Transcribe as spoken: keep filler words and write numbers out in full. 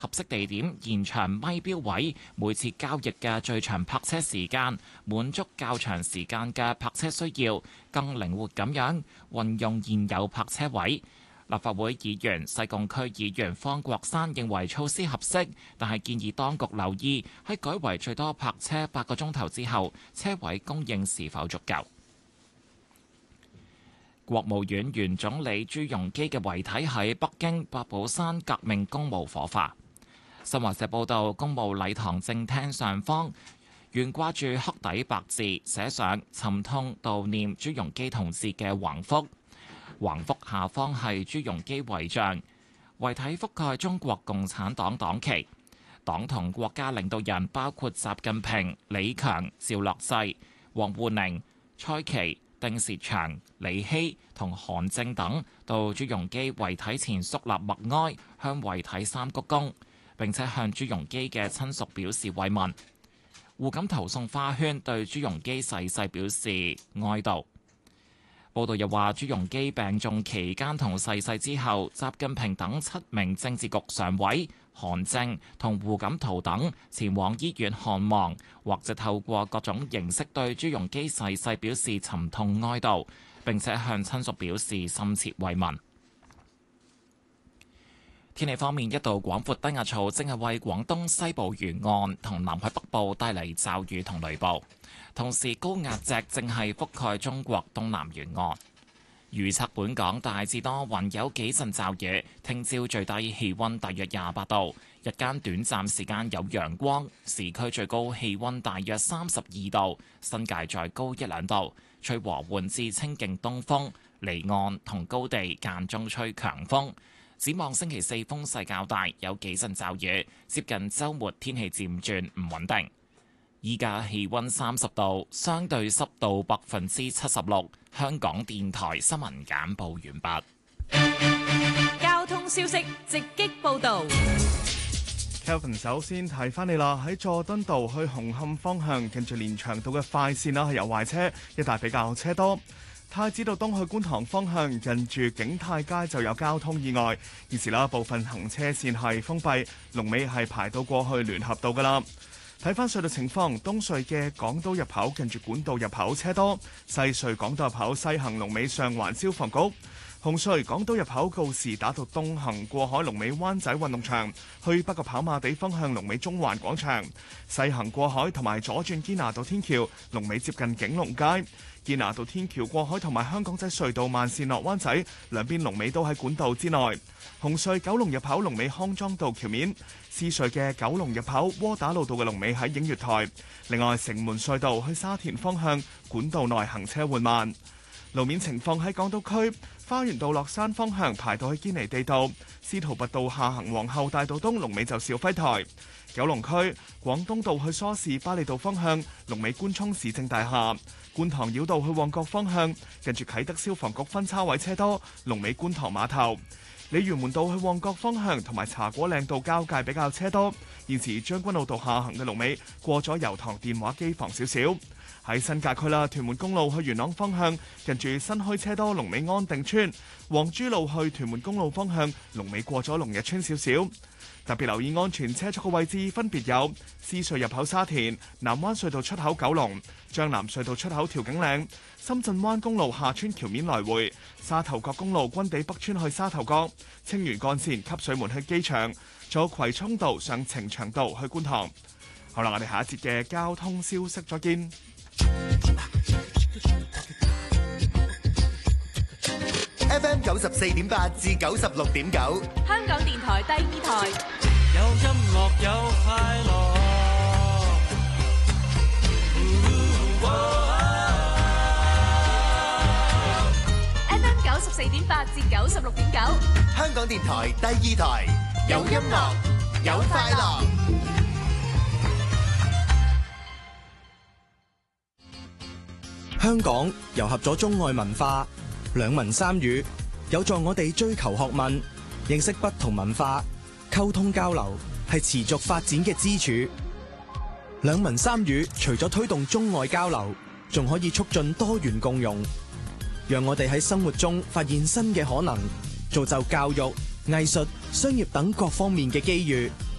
合適地點延長咪標位每次交易嘅最長泊車時間，滿足較長時間嘅泊車需要，更靈活咁樣運用現有泊車位。立法會議員西貢區議員方國珊認為措施合適，但係建議當局留意喺改為最多泊車八個鐘頭之後，車位供應是否足夠。國務院原總理朱鎔基嘅遺體喺北京八寶山革命公墓火化。新華社報道，公墓禮堂正廳上方懸掛住黑底白字，寫上沉痛悼念朱鎔基同志嘅橫幅。橫幅下方係朱鎔基遺像，遺體覆蓋中國共產黨黨旗。黨同國家領導人包括習近平、李強、趙樂際、王滬寧、蔡奇、丁薛祥、李希同韓正等到朱鎔基遺體前肅立默哀，向遺體三鞠躬，並且向朱鎔基嘅親屬表示慰問。胡錦濤送花圈對朱鎔基逝世表示哀悼。報道又話，朱鎔基病重期間同逝世之後，習近平等七名政治局常委、韓正同胡錦濤等前往醫院看望，或者透過各種形式對朱鎔基逝世表示沉痛哀悼，並且向親屬表示深切慰問。天氣方面，一道廣闊低壓槽正係為廣東西部沿岸同南海北部帶嚟驟雨同雷暴，同時高壓脊正係覆蓋中國東南沿岸。預測本港大致多雲，有幾陣驟雨。聽朝最低氣溫大約廿八度，日間短暫時間有陽光，市區最高氣溫大約三十二度，新界再高一兩度。吹和緩至清勁東風，離岸同高地間中吹強風。展望星期四風勢較大，有幾陣驟雨。接近週末天氣漸轉唔穩定。依家氣溫三十度，相對濕度百分之七十六。香港電台新聞簡報完畢。 交通消息直擊報導。 Kelvin 首先提翻你啦，喺佐敦道去紅磡方向，近住連翔道嘅快線啦係有壞車，一帶比較車多。太子道東去觀塘方向，近住景泰街就有交通意外，現時啦部分行車線係封閉，龍尾係排到過去聯合道噶啦。睇翻隧道情況，東隧嘅港島入口近住管道入口車多，西隧港島入口西行龍尾上環消防局，紅隧港島入口告士打道東行過海龍尾灣仔運動場，去北角跑馬地方向龍尾中環廣場，西行過海同埋左轉堅拿道天橋龍尾接近景隆街，堅拿道天橋過海同埋香港仔隧道慢線落灣仔兩邊龍尾都喺管道之內。紅隧九龍入口龍尾康莊道橋面，獅隧嘅九龍入口窩打老道嘅龍尾喺映月台。另外城門隧道去沙田方向管道內行車緩慢。路面情況喺港島區花園道落山方向排到去堅尼地道，司徒拔道下行皇后大道東龍尾就肇輝台。九龍區廣東道去梳士巴利道方向龍尾官涌市政大廈，觀塘繞道去旺角方向近住啟德消防局分叉位車多，龍尾觀塘碼頭。鯉魚門道去旺角方向同埋茶果嶺道交界比較車多，現時將軍澳道下行嘅龍尾過咗油塘電話機房少少。喺新界區啦，屯門公路去元朗方向近住新墟車多，龍尾安定村；黃珠路去屯門公路方向龍尾過咗龍日村少少。特別留意安全車速嘅位置分別有獅隧入口沙田、南灣隧道出口九龍、將南隧道出口調景嶺、深圳灣公路下村橋面來回、沙頭角公路軍地北村去沙頭角、青嶼幹線汲水門去機場，仲有葵涌道上呈祥道去觀塘。好啦，我哋下一節嘅交通消息再見。 F M 九十四點八至九十六點九， 香港電台第二台。 有音樂有快樂。 F M 九十四點八至九十六點九， 香港電台第二台。有音樂有快樂。 香港糅合咗中外文化，兩文三語有助我哋追求學問，認識不同文化，溝通交流係持續發展嘅支柱。兩文三語除咗推動中外交流，仲可以促進多元共融，讓我哋喺生活中發現新嘅可能，造就教育、藝術、商業等各方面嘅機遇。